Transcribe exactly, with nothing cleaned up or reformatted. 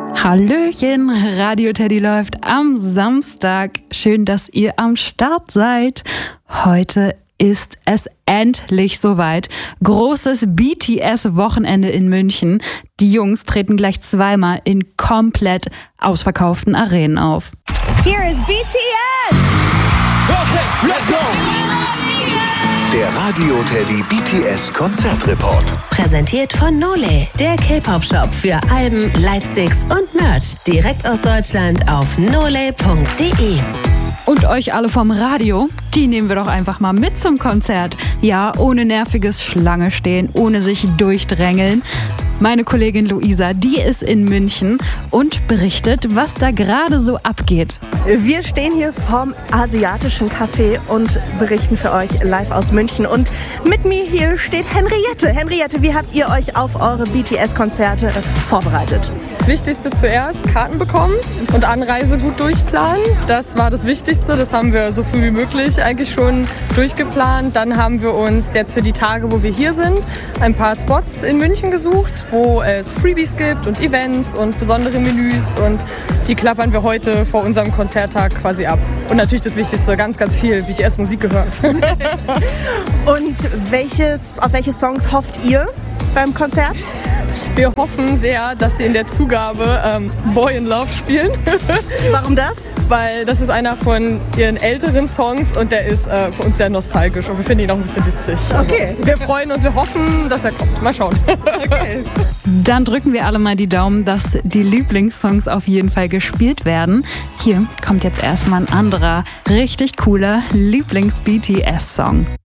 Hallöchen, Radio Teddy läuft am Samstag. Schön, dass ihr am Start seid. Heute ist es endlich soweit. Großes B T S-Wochenende in München. Die Jungs treten gleich zweimal in komplett ausverkauften Arenen auf. Here is B T S! Okay, let's go! Der Radio Teddy B T S Konzertreport. Präsentiert von Nole, der K-Pop-Shop für Alben, Lightsticks und Merch. Direkt aus Deutschland auf nole punkt de. Und euch alle vom Radio, die nehmen wir doch einfach mal mit zum Konzert. Ja, ohne nerviges Schlange stehen, ohne sich durchdrängeln. Meine Kollegin Luisa, die ist in München und berichtet, was da gerade so abgeht. Wir stehen hier vorm Asiatischen Café und berichten für euch live aus München. Und mit mir hier steht Henriette. Henriette, wie habt ihr euch auf eure B T S-Konzerte vorbereitet? Wichtigste zuerst, Karten bekommen und Anreise gut durchplanen. Das war das Wichtigste, das haben wir so früh wie möglich eigentlich schon durchgeplant. Dann haben wir uns jetzt für die Tage, wo wir hier sind, ein paar Spots in München gesucht, wo es Freebies gibt und Events und besondere Menüs, und die klappern wir heute vor unserem Konzerttag quasi ab. Und natürlich das Wichtigste, ganz, ganz viel B T S-Musik gehört. Und welches, auf welche Songs hofft ihr beim Konzert? Wir hoffen sehr, dass sie in der Zugabe ähm, Boy in Love spielen. Warum das? Weil das ist einer von ihren älteren Songs und der ist äh, für uns sehr nostalgisch und wir finden ihn auch ein bisschen witzig. Okay. Also, wir freuen uns, wir hoffen, dass er kommt. Mal schauen. Okay. Dann drücken wir alle mal die Daumen, dass die Lieblingssongs auf jeden Fall gespielt werden. Hier kommt jetzt erstmal ein anderer, richtig cooler Lieblings-B T S-Song.